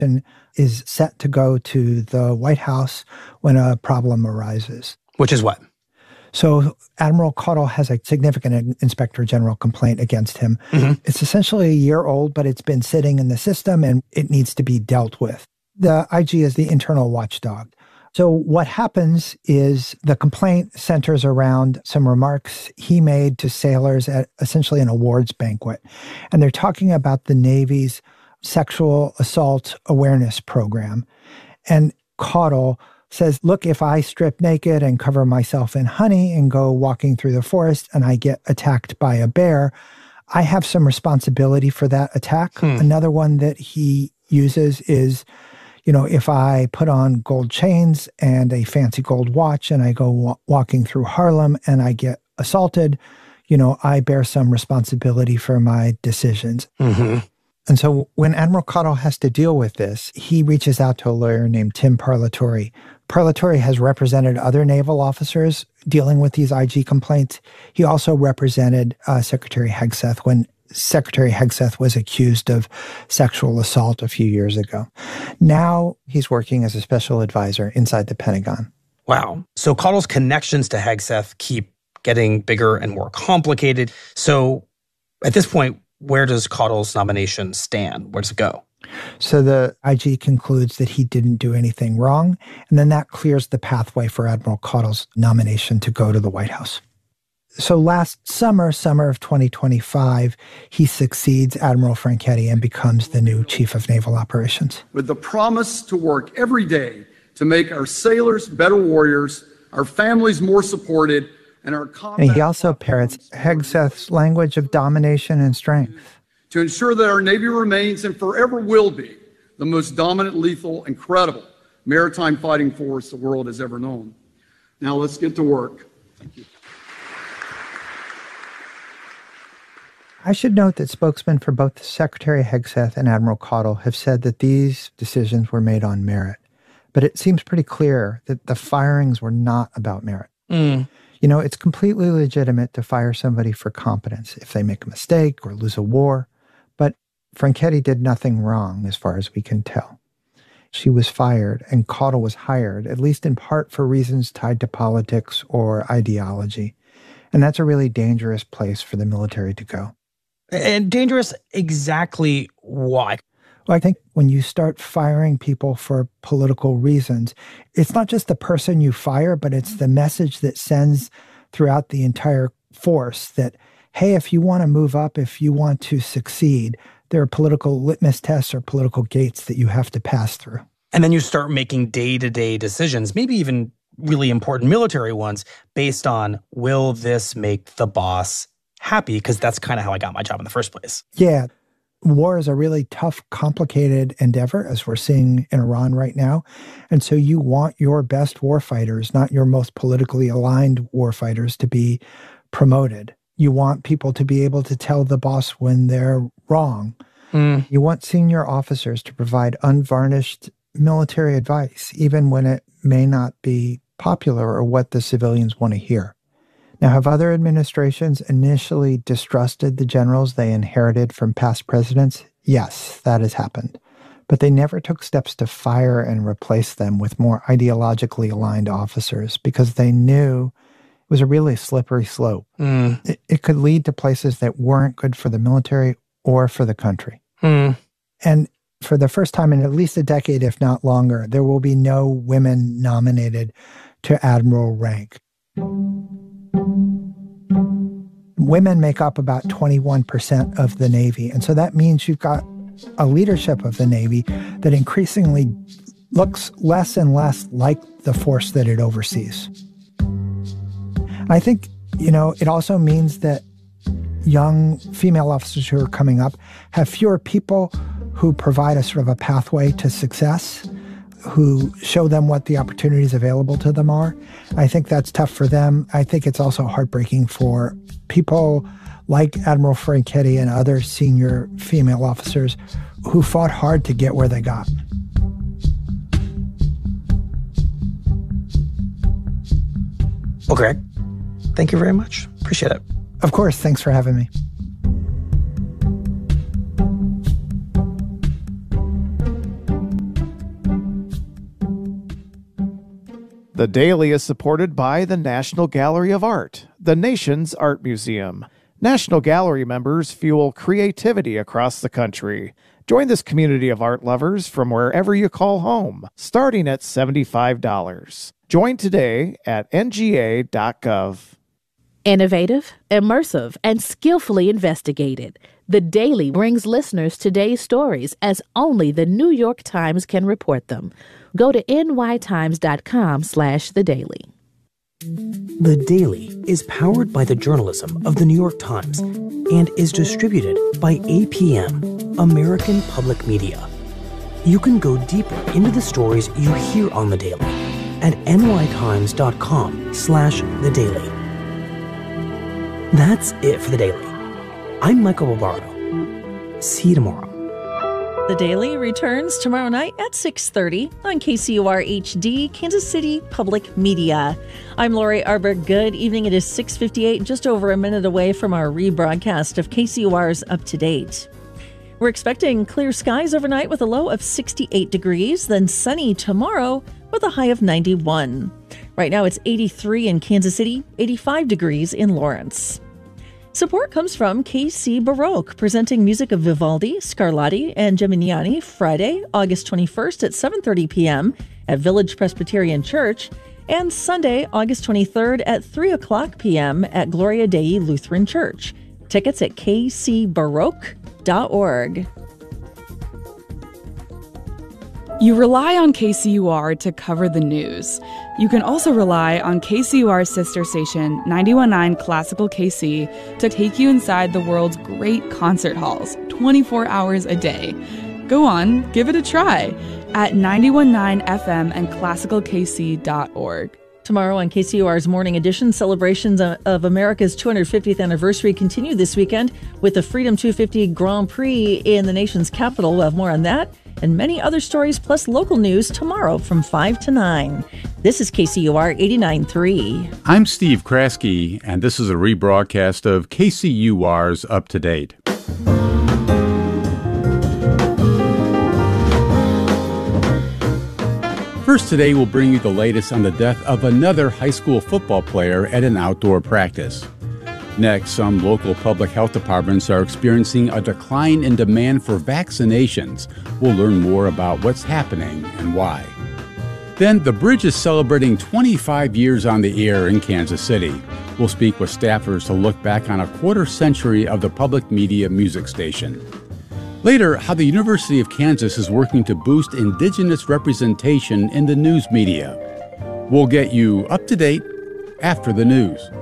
and is set to go to the White House when a problem arises. Which is what? So Admiral Caudill has a significant Inspector General complaint against him. It's essentially a year old, but it's been sitting in the system and it needs to be dealt with. The IG is the internal watchdog. So what happens is the complaint centers around some remarks he made to sailors at essentially an awards banquet. And they're talking about the Navy's sexual assault awareness program. And Caudill says, look, if I strip naked and cover myself in honey and go walking through the forest and I get attacked by a bear, I have some responsibility for that attack. Another one that he uses is, if I put on gold chains and a fancy gold watch and I go walking through Harlem and I get assaulted, I bear some responsibility for my decisions. And so when Admiral Caudill has to deal with this, he reaches out to a lawyer named Tim Parlatore. Parlatore has represented other naval officers dealing with these IG complaints. He also represented Secretary Hegseth when Secretary Hegseth was accused of sexual assault a few years ago. Now he's working as a special advisor inside the Pentagon. Wow. So Caudill's connections to Hegseth keep getting bigger and more complicated. So at this point, where does Caudill's nomination stand? Where does it go? So the IG concludes that he didn't do anything wrong, and then that clears the pathway for Admiral Caudill's nomination to go to the White House. So last summer of 2025, he succeeds Admiral Franchetti and becomes the new Chief of Naval Operations. With the promise to work every day to make our sailors better warriors, our families more supported, and our combat... And he also parrots Hegseth's language of domination and strength. To ensure that our Navy remains and forever will be the most dominant, lethal, and credible maritime fighting force the world has ever known. Now let's get to work. Thank you. I should note that spokesmen for both Secretary Hegseth and Admiral Caudill have said that these decisions were made on merit. But it seems pretty clear that the firings were not about merit. It's completely legitimate to fire somebody for competence if they make a mistake or lose a war. But Franchetti did nothing wrong as far as we can tell. She was fired and Caudill was hired, at least in part for reasons tied to politics or ideology. And that's a really dangerous place for the military to go. And dangerous exactly why? Well, I think when you start firing people for political reasons, it's not just the person you fire, but it's the message that sends throughout the entire force that, hey, if you want to move up, if you want to succeed, there are political litmus tests or political gates that you have to pass through. And then you start making day-to-day decisions, maybe even really important military ones, based on, will this make the boss happy? Because that's kind of how I got my job in the first place. Yeah. War is a really tough, complicated endeavor, as we're seeing in Iran right now. And so you want your best warfighters, not your most politically aligned warfighters, to be promoted. You want people to be able to tell the boss when they're wrong. You want senior officers to provide unvarnished military advice, even when it may not be popular or what the civilians want to hear. Now, have other administrations initially distrusted the generals they inherited from past presidents? Yes, that has happened. But they never took steps to fire and replace them with more ideologically aligned officers because they knew it was a really slippery slope. It could lead to places that weren't good for the military or for the country. And for the first time in at least a decade, if not longer, there will be no women nominated to admiral rank. Women make up about 21% of the Navy. And so that means you've got a leadership of the Navy that increasingly looks less and less like the force that it oversees. I think, it also means that young female officers who are coming up have fewer people who provide a sort of a pathway to success, who show them what the opportunities available to them are. I think that's tough for them. I think it's also heartbreaking for people like Admiral Franchetti and other senior female officers who fought hard to get where they got. Well, Greg, thank you very much. Appreciate it. Of course. Thanks for having me. The Daily is supported by the National Gallery of Art, the nation's art museum. National Gallery members fuel creativity across the country. Join this community of art lovers from wherever you call home, starting at $75. Join today at nga.gov. Innovative, immersive, and skillfully investigated. The Daily brings listeners today's stories as only the New York Times can report them. Go to nytimes.com/The Daily. The Daily is powered by the journalism of the New York Times and is distributed by APM, American Public Media. You can go deeper into the stories you hear on The Daily at nytimes.com/The Daily. That's it for The Daily. I'm Michael Barbaro. See you tomorrow. The Daily returns tomorrow night at 6:30 on KCUR HD, Kansas City Public Media. I'm Lori Arbor. Good evening. It is 6:58, just over a minute away from our rebroadcast of KCUR's Up to Date. We're expecting clear skies overnight with a low of 68 degrees, then sunny tomorrow with a high of 91. Right now it's 83 in Kansas City, 85 degrees in Lawrence. Support comes from KC Baroque, presenting music of Vivaldi, Scarlatti, and Gemignani Friday, August 21st at 7:30 p.m. at Village Presbyterian Church, and Sunday, August 23rd at 3 o'clock p.m. at Gloria Dei Lutheran Church. Tickets at kcbaroque.org. You rely on KCUR to cover the news. You can also rely on KCUR's sister station, 91.9 Classical KC, to take you inside the world's great concert halls, 24 hours a day. Go on, give it a try at 91.9 FM and classicalkc.org. Tomorrow on KCUR's Morning Edition, celebrations of America's 250th anniversary continue this weekend with the Freedom 250 Grand Prix in the nation's capital. We'll have more on that and many other stories, plus local news tomorrow from 5 to 9. This is KCUR 89.3. I'm Steve Kraske, and this is a rebroadcast of KCUR's Up to Date. First today, we'll bring you the latest on the death of another high school football player at an outdoor practice. Next, some local public health departments are experiencing a decline in demand for vaccinations. We'll learn more about what's happening and why. Then, the bridge is celebrating 25 years on the air in Kansas City. We'll speak with staffers to look back on a quarter century of the public media music station. Later, how the University of Kansas is working to boost Indigenous representation in the news media. We'll get you up to date after the news.